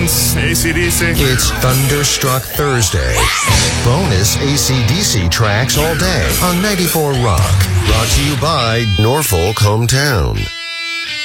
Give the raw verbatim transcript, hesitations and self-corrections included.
A C D C. It's Thunderstruck Thursday. Bonus A C D C tracks all day on ninety-four Rock. Brought to you by Norfolk Hometown.